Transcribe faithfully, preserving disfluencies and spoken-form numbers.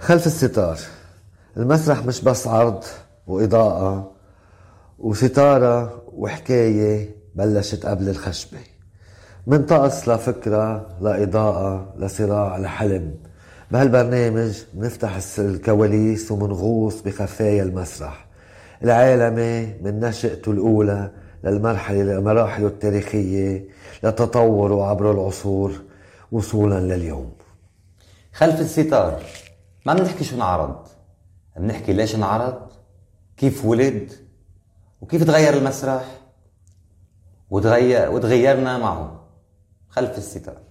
خلف الستار. المسرح مش بس عرض وإضاءة وستارة وحكاية بلشت قبل الخشبة، من طقس لفكرة لإضاءة لصراع لحلم. بهالبرنامج بنفتح الكواليس ومنغوص بخفايا المسرح العالمي من نشأته الأولى للمرحلة لمراحله التاريخية لتطوره عبر العصور وصولا لليوم. خلف الستار ما بنحكي شو انعرض، بنحكي ليش انعرض، كيف ولد، وكيف تغير المسرح وتغير وتغيرنا معه. خلف الستار.